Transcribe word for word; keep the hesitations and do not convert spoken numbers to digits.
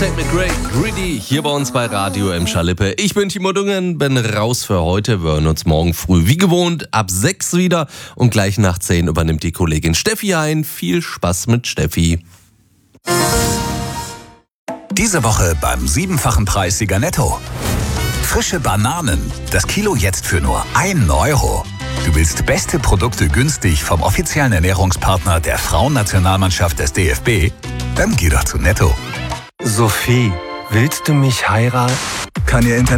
Tate McRae, Greedy, hier bei uns bei Radio M. Schalippe. Ich bin Timo Dungen, bin raus für heute. Wir hören uns morgen früh wie gewohnt ab sechs wieder und gleich nach zehn übernimmt die Kollegin Steffi ein. Viel Spaß mit Steffi. Diese Woche beim siebenfachen Preissieger Netto. Frische Bananen, das Kilo jetzt für nur ein Euro. Du willst beste Produkte günstig vom offiziellen Ernährungspartner der Frauennationalmannschaft des D F B? Dann geh doch zu Netto. Sophie, willst du mich heiraten? Kann ihr Internet